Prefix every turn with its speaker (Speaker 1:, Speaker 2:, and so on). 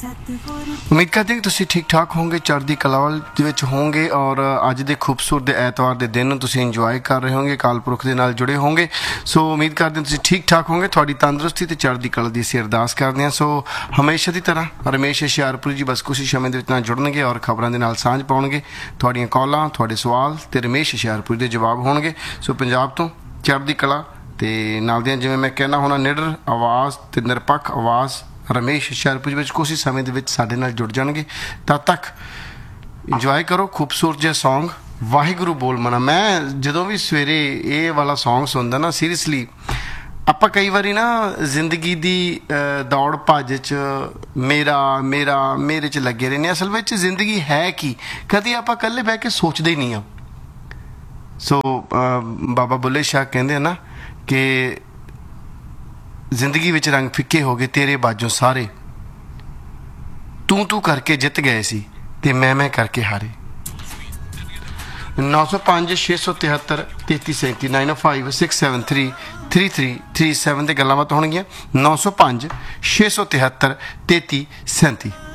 Speaker 1: ਉਮੀਦ ਕਰਦੇ ਕਿ ਤੁਸੀਂ ਠੀਕ ਠਾਕ ਹੋਵੋਗੇ, ਚੜ੍ਹਦੀ ਕਲਾ ਦੇ ਵਿੱਚ ਹੋਵੋਗੇ ਔਰ ਅੱਜ ਦੇ ਖੂਬਸੂਰਤ ਐਤਵਾਰ ਦੇ ਦਿਨ ਨੂੰ ਤੁਸੀਂ ਇੰਜੋਏ ਕਰ ਰਹੇ ਹੋਵੋਗੇ, ਅਕਾਲ ਪੁਰਖ ਦੇ ਨਾਲ ਜੁੜੇ ਹੋਵੋਗੇ। ਸੋ ਉਮੀਦ ਕਰਦੇ ਹਾਂ ਤੁਸੀਂ ਠੀਕ ਠਾਕ ਹੋਵੋਗੇ, ਤੁਹਾਡੀ ਤੰਦਰੁਸਤੀ ਤੇ ਚੜ੍ਹਦੀ ਕਲਾ ਦੀ ਅਸੀਂ ਅਰਦਾਸ ਕਰਦੇ ਹਾਂ। ਸੋ ਹਮੇਸ਼ਾ ਦੀ ਤਰ੍ਹਾਂ ਰਮੇਸ਼ ਹੁਸ਼ਿਆਰਪੁਰੀ ਜੀ ਬਸ ਕੁਛ ਹੀ ਸਮੇਂ ਦੇ ਵਿੱਚ ਨਾਲ ਜੁੜਨਗੇ ਔਰ ਖਬਰਾਂ ਦੇ ਨਾਲ ਸਾਂਝ ਪਾਉਣਗੇ। ਤੁਹਾਡੀਆਂ ਕਾਲਾਂ, ਤੁਹਾਡੇ ਸਵਾਲ ਤੇ ਰਮੇਸ਼ ਹੁਸ਼ਿਆਰਪੁਰੀ ਦੇ ਜਵਾਬ ਹੋਣਗੇ। ਸੋ ਪੰਜਾਬ ਤੋਂ ਚੜ੍ਹਦੀ ਕਲਾ ਤੇ ਨਾਲ ਦੀਆਂ ਜਿਵੇਂ ਮੈਂ ਕਹਿਣਾ ਹੋਣਾ ਨਿਡਰ ਆਵਾਜ਼ ਤੇ ਨਿਰਪੱਖ ਆਵਾਜ਼ ਰਮੇਸ਼ ਹੁਸ਼ਿਆਰਪੁਰ ਵਿੱਚ ਕੁਛ ਹੀ ਸਮੇਂ ਦੇ ਵਿੱਚ ਸਾਡੇ ਨਾਲ ਜੁੜ ਜਾਣਗੇ। ਤਦ ਤੱਕ ਇੰਜੋਏ ਕਰੋ ਖੂਬਸੂਰਤ ਜਿਹਾ ਸੌਂਗ ਵਾਹਿਗੁਰੂ ਬੋਲ ਮਨਾ। ਮੈਂ ਜਦੋਂ ਵੀ ਸਵੇਰੇ ਇਹ ਵਾਲਾ ਸੌਂਗ ਸੁਣਦਾ ਨਾ, ਸੀਰੀਅਸਲੀ ਆਪਾਂ ਕਈ ਵਾਰੀ ਨਾ ਜ਼ਿੰਦਗੀ ਦੀ ਦੌੜ ਭੱਜ 'ਚ ਮੇਰੇ 'ਚ ਲੱਗੇ ਰਹਿੰਦੇ ਹਾਂ। ਅਸਲ ਵਿੱਚ ਜ਼ਿੰਦਗੀ ਹੈ ਕੀ, ਕਦੇ ਆਪਾਂ ਇਕੱਲੇ ਬਹਿ ਕੇ ਸੋਚਦੇ ਹੀ ਨਹੀਂ ਹਾਂ। ਸੋ ਬਾਬਾ ਬੁੱਲੇ ਸ਼ਾਹ ਕਹਿੰਦੇ ਆ ਨਾ ਕਿ ਜ਼ਿੰਦਗੀ ਵਿੱਚ ਰੰਗ ਫਿੱਕੇ ਹੋ ਗਏ ਤੇਰੇ ਬਾਝੋਂ ਸਾਰੇ, ਤੂੰ ਕਰਕੇ ਜਿੱਤ ਗਏ ਸੀ ਤੇ ਮੈਂ ਕਰਕੇ ਹਾਰੇ। 905 673 3337 905 673 3337 ਤੇ ਗੱਲਾਂ ਬਾਤਾਂ ਹੋਣਗੀਆਂ। 905 673 3337।